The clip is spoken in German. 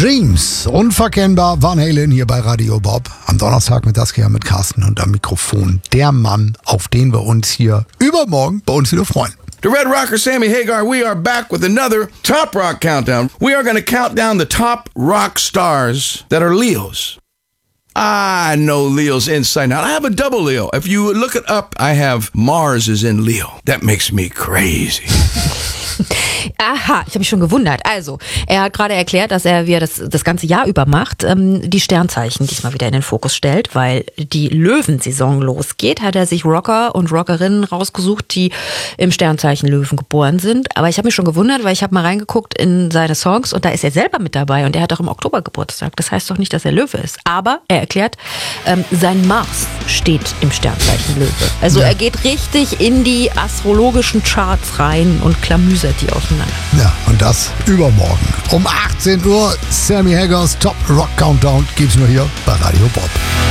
Dreams, unverkennbar, Van Halen hier bei Radio Bob. Am Donnerstag mit Saskia, mit Carsten und am Mikrofon. Der Mann, auf den wir uns hier übermorgen bei uns wieder freuen. The Red Rocker, Sammy Hagar, we are back with another Top Rock Countdown. We are going to count down the top rock stars that are Leos. I know Leo's inside out. I have a double Leo. If you look it up, I have Mars is in Leo. That makes me crazy. Aha, ich habe mich schon gewundert. Also, er hat gerade erklärt, dass er, wie er das ganze Jahr über macht, die Sternzeichen diesmal wieder in den Fokus stellt, weil die Löwensaison losgeht, hat er sich Rocker und Rockerinnen rausgesucht, die im Sternzeichen Löwen geboren sind. Aber ich habe mich schon gewundert, weil ich habe mal reingeguckt in seine Songs und da ist er selber mit dabei und er hat auch im Oktober Geburtstag. Das heißt doch nicht, dass er Löwe ist. Aber er erklärt, sein Mars steht im Sternzeichen Löwe. Also er geht richtig in die astrologischen Charts rein und klamüsert die auseinander. Ja, und das übermorgen. Um 18 Uhr, Sammy Haggars Top Rock Countdown gibt's nur hier bei Radio Bob.